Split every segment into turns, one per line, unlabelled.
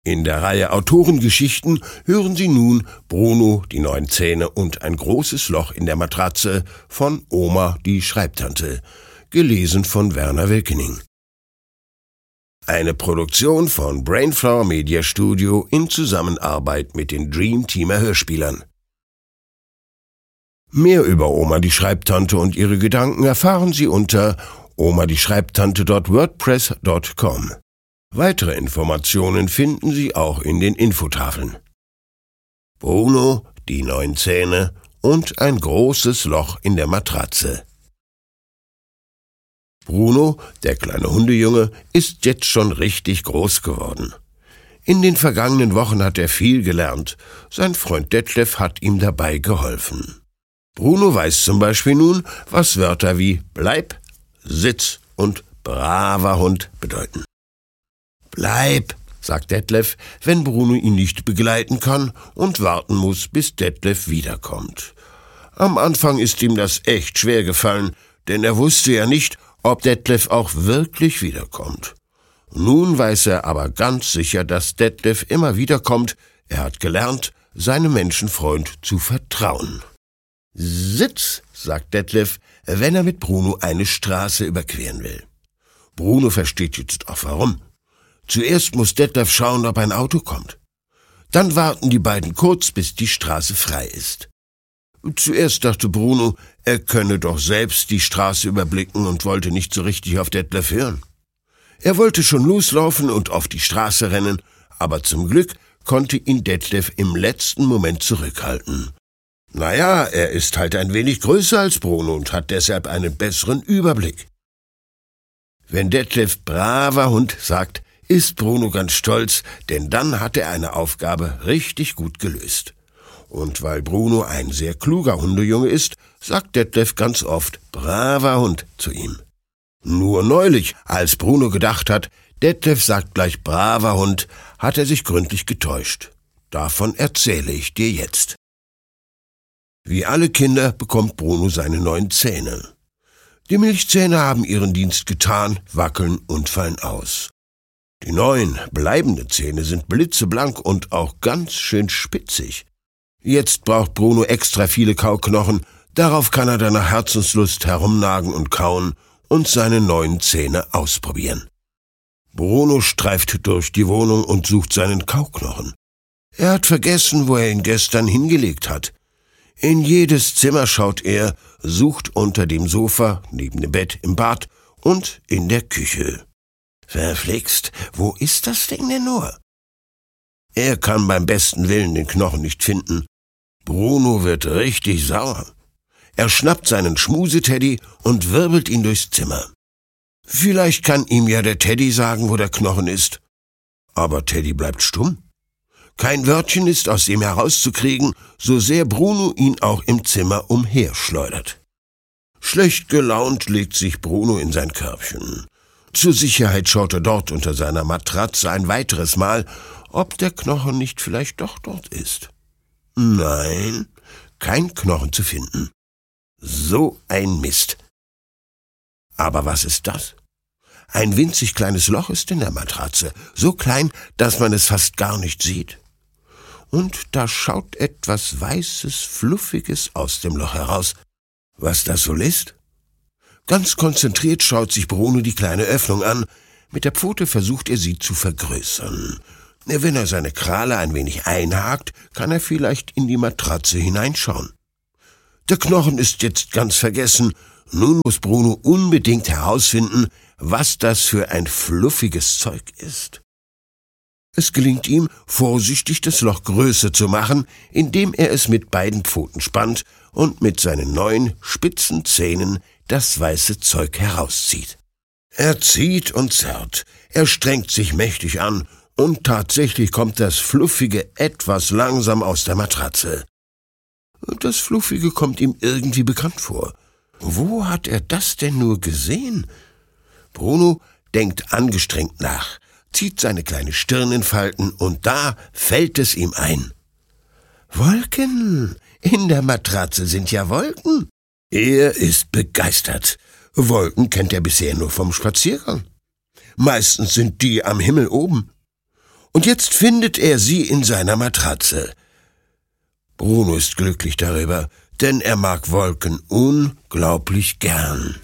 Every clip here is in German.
In der Reihe Autorengeschichten hören Sie nun Bruno, die 9 Zähne und ein großes Loch in der Matratze von Oma, die Schreibtante, gelesen von Werner Wilkening. Eine Produktion von Brainflower Media Studio in Zusammenarbeit mit den Dream Teamer Hörspielern. Mehr über Oma, die Schreibtante und ihre Gedanken erfahren Sie unter omadieschreibtante.wordpress.com. Weitere Informationen finden Sie auch in den Infotafeln. Bruno, die 9 Zähne und ein großes Loch in der Matratze. Bruno, der kleine Hundejunge, ist jetzt schon richtig groß geworden. In den vergangenen Wochen hat er viel gelernt. Sein Freund Detlef hat ihm dabei geholfen. Bruno weiß zum Beispiel nun, was Wörter wie Bleib, Sitz und braver Hund bedeuten. Bleib, sagt Detlef, wenn Bruno ihn nicht begleiten kann und warten muss, bis Detlef wiederkommt. Am Anfang ist ihm das echt schwer gefallen, denn er wusste ja nicht, ob Detlef auch wirklich wiederkommt. Nun weiß er aber ganz sicher, dass Detlef immer wiederkommt. Er hat gelernt, seinem Menschenfreund zu vertrauen. Sitz, sagt Detlef, wenn er mit Bruno eine Straße überqueren will. Bruno versteht jetzt auch warum. Zuerst muss Detlef schauen, ob ein Auto kommt. Dann warten die beiden kurz, bis die Straße frei ist. Zuerst dachte Bruno, er könne doch selbst die Straße überblicken und wollte nicht so richtig auf Detlef hören. Er wollte schon loslaufen und auf die Straße rennen, aber zum Glück konnte ihn Detlef im letzten Moment zurückhalten. Naja, er ist halt ein wenig größer als Bruno und hat deshalb einen besseren Überblick. Wenn Detlef braver Hund sagt, ist Bruno ganz stolz, denn dann hat er eine Aufgabe richtig gut gelöst. Und weil Bruno ein sehr kluger Hundejunge ist, sagt Detlef ganz oft braver Hund zu ihm. Nur neulich, als Bruno gedacht hat, Detlef sagt gleich braver Hund, hat er sich gründlich getäuscht. Davon erzähle ich dir jetzt. Wie alle Kinder bekommt Bruno seine 9 Zähne. Die Milchzähne haben ihren Dienst getan, wackeln und fallen aus. Die 9 bleibenden Zähne sind blitzeblank und auch ganz schön spitzig. Jetzt braucht Bruno extra viele Kauknochen, darauf kann er dann nach Herzenslust herumnagen und kauen und seine 9 Zähne ausprobieren. Bruno streift durch die Wohnung und sucht seinen Kauknochen. Er hat vergessen, wo er ihn gestern hingelegt hat. In jedes Zimmer schaut er, sucht unter dem Sofa, neben dem Bett, im Bad und in der Küche. Verflixt, wo ist das Ding denn nur? Er kann beim besten Willen den Knochen nicht finden. Bruno wird richtig sauer. Er schnappt seinen Schmuseteddy und wirbelt ihn durchs Zimmer. Vielleicht kann ihm ja der Teddy sagen, wo der Knochen ist. Aber Teddy bleibt stumm. Kein Wörtchen ist aus ihm herauszukriegen, so sehr Bruno ihn auch im Zimmer umherschleudert. Schlecht gelaunt legt sich Bruno in sein Körbchen. Zur Sicherheit schaut er dort unter seiner Matratze ein weiteres Mal, ob der Knochen nicht vielleicht doch dort ist. Nein, kein Knochen zu finden. So ein Mist. Aber was ist das? Ein winzig kleines Loch ist in der Matratze, so klein, dass man es fast gar nicht sieht. Und da schaut etwas Weißes, Fluffiges aus dem Loch heraus. Was das wohl ist? Ganz konzentriert schaut sich Bruno die kleine Öffnung an. Mit der Pfote versucht er sie zu vergrößern. Wenn er seine Krale ein wenig einhakt, kann er vielleicht in die Matratze hineinschauen. Der Knochen ist jetzt ganz vergessen. Nun muss Bruno unbedingt herausfinden, was das für ein fluffiges Zeug ist. Es gelingt ihm, vorsichtig das Loch größer zu machen, indem er es mit beiden Pfoten spannt und mit seinen 9 spitzen Zähnen das weiße Zeug herauszieht. Er zieht und zerrt, er strengt sich mächtig an und tatsächlich kommt das Fluffige etwas langsam aus der Matratze. Das Fluffige kommt ihm irgendwie bekannt vor. Wo hat er das denn nur gesehen? Bruno denkt angestrengt nach, zieht seine kleine Stirn in Falten und da fällt es ihm ein. Wolken! In der Matratze sind ja Wolken! Er ist begeistert. Wolken kennt er bisher nur vom Spaziergang. Meistens sind die am Himmel oben. und jetzt findet er sie in seiner Matratze. Bruno ist glücklich darüber, denn er mag Wolken unglaublich gern.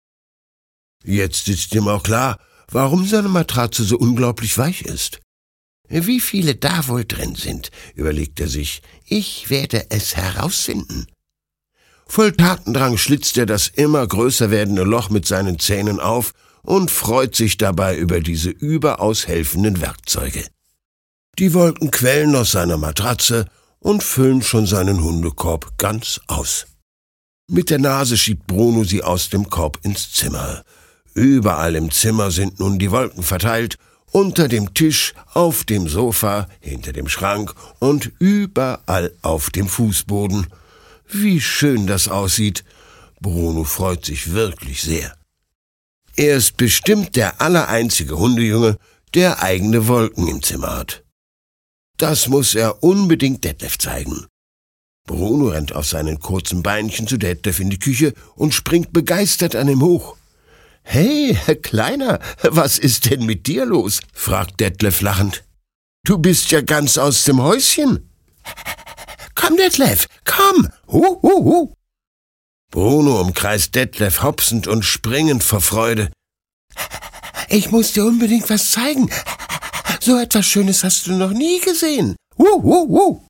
Jetzt ist ihm auch klar, warum seine Matratze so unglaublich weich ist. Wie viele da wohl drin sind, überlegt er sich. Ich werde es herausfinden. Voll Tatendrang schlitzt er das immer größer werdende Loch mit seinen Zähnen auf und freut sich dabei über diese überaus helfenden Werkzeuge. Die Wolken quellen aus seiner Matratze und füllen schon seinen Hundekorb ganz aus. Mit der Nase schiebt Bruno sie aus dem Korb ins Zimmer. Überall im Zimmer sind nun die Wolken verteilt, unter dem Tisch, auf dem Sofa, hinter dem Schrank und überall auf dem Fußboden. Wie schön das aussieht. Bruno freut sich wirklich sehr. Er ist bestimmt der allereinzige Hundejunge, der eigene Wolken im Zimmer hat. Das muss er unbedingt Detlef zeigen. Bruno rennt auf seinen kurzen Beinchen zu Detlef in die Küche und springt begeistert an ihm hoch. »Hey, Kleiner, was ist denn mit dir los?« fragt Detlef lachend. »Du bist ja ganz aus dem Häuschen.« »Komm, Detlef, komm! Hu, hu, hu!« Bruno umkreist Detlef hopsend und springend vor Freude. »Ich muss dir unbedingt was zeigen. So etwas Schönes hast du noch nie gesehen. Hu, hu, hu!«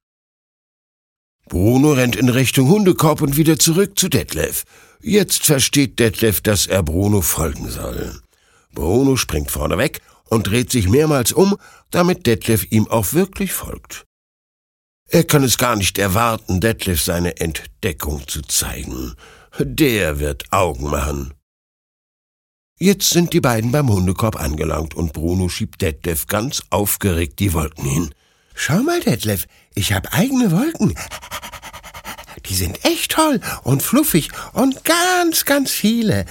Bruno rennt in Richtung Hundekorb und wieder zurück zu Detlef. Jetzt versteht Detlef, dass er Bruno folgen soll. Bruno springt vorne weg und dreht sich mehrmals um, damit Detlef ihm auch wirklich folgt. Er kann es gar nicht erwarten, Detlef seine Entdeckung zu zeigen. Der wird Augen machen. Jetzt sind die beiden beim Hundekorb angelangt und Bruno schiebt Detlef ganz aufgeregt die Wolken hin. »Schau mal, Detlef, ich habe eigene Wolken. Die sind echt toll und fluffig und ganz, ganz viele.«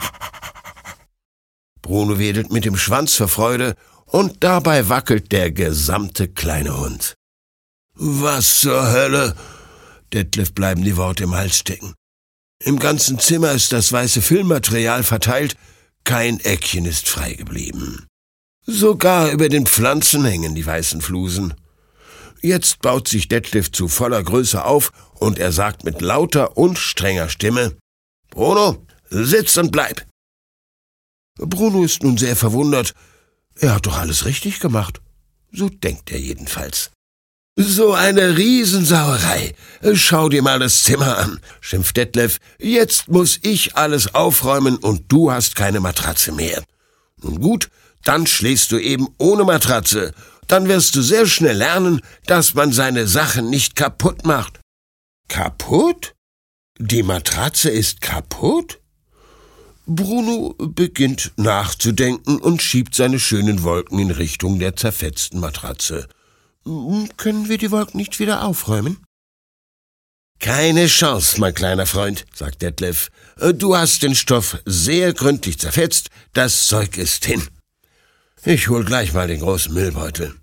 Bruno wedelt mit dem Schwanz vor Freude und dabei wackelt der gesamte kleine Hund. »Was zur Hölle?« Detlef bleiben die Worte im Hals stecken. Im ganzen Zimmer ist das weiße Filmmaterial verteilt, kein Eckchen ist frei geblieben. Sogar über den Pflanzen hängen die weißen Flusen. Jetzt baut sich Detlef zu voller Größe auf und er sagt mit lauter und strenger Stimme: »Bruno, sitz und bleib!« Bruno ist nun sehr verwundert. Er hat doch alles richtig gemacht. So denkt er jedenfalls. »So eine Riesensauerei! Schau dir mal das Zimmer an«, schimpft Detlef. »Jetzt muss ich alles aufräumen und du hast keine Matratze mehr. Nun gut, dann schläfst du eben ohne Matratze. Dann wirst du sehr schnell lernen, dass man seine Sachen nicht kaputt macht.« »Kaputt? Die Matratze ist kaputt?« Bruno beginnt nachzudenken und schiebt seine schönen Wolken in Richtung der zerfetzten Matratze. »Können wir die Wolken nicht wieder aufräumen?« »Keine Chance, mein kleiner Freund«, sagt Detlef. »Du hast den Stoff sehr gründlich zerfetzt, das Zeug ist hin. Ich hol gleich mal den großen Müllbeutel.«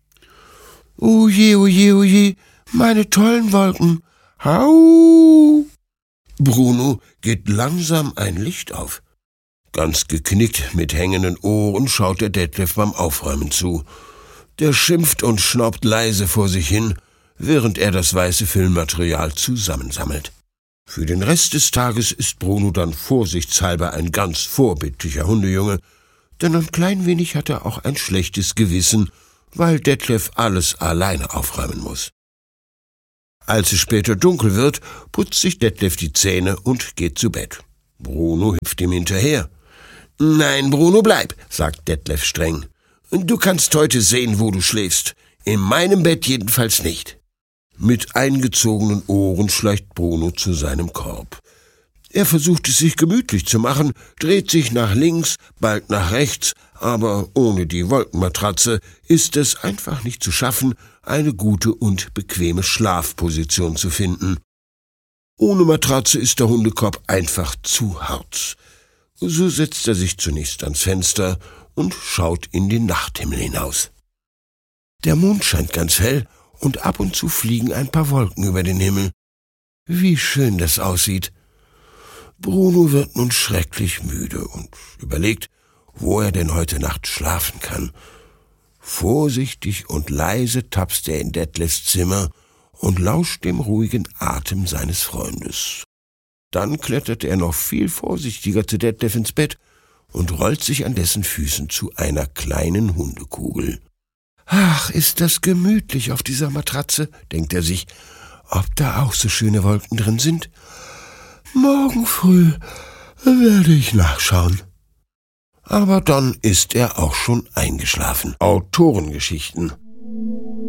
»Oje, oje, oje, meine tollen Wolken. Hau!« Bruno geht langsam ein Licht auf. Ganz geknickt mit hängenden Ohren schaut der Detlef beim Aufräumen zu. Der schimpft und schnaubt leise vor sich hin, während er das weiße Filmmaterial zusammensammelt. Für den Rest des Tages ist Bruno dann vorsichtshalber ein ganz vorbildlicher Hundejunge, denn ein klein wenig hat er auch ein schlechtes Gewissen, weil Detlef alles alleine aufräumen muss. Als es später dunkel wird, putzt sich Detlef die Zähne und geht zu Bett. Bruno hüpft ihm hinterher. »Nein, Bruno, bleib«, sagt Detlef streng. »Du kannst heute sehen, wo du schläfst. In meinem Bett jedenfalls nicht.« Mit eingezogenen Ohren schleicht Bruno zu seinem Korb. Er versucht es sich gemütlich zu machen, dreht sich nach links, bald nach rechts, aber ohne die Wolkenmatratze ist es einfach nicht zu schaffen, eine gute und bequeme Schlafposition zu finden. Ohne Matratze ist der Hundekorb einfach zu hart. So setzt er sich zunächst ans Fenster und schaut in den Nachthimmel hinaus. Der Mond scheint ganz hell und ab und zu fliegen ein paar Wolken über den Himmel. Wie schön das aussieht. Bruno wird nun schrecklich müde und überlegt, wo er denn heute Nacht schlafen kann. Vorsichtig und leise tapst er in Detlefs Zimmer und lauscht dem ruhigen Atem seines Freundes. Dann klettert er noch viel vorsichtiger zu Detlef ins Bett und rollt sich an dessen Füßen zu einer kleinen Hundekugel. »Ach, ist das gemütlich auf dieser Matratze«, denkt er sich, »ob da auch so schöne Wolken drin sind? Morgen früh werde ich nachschauen.« Aber dann ist er auch schon eingeschlafen. Autorengeschichten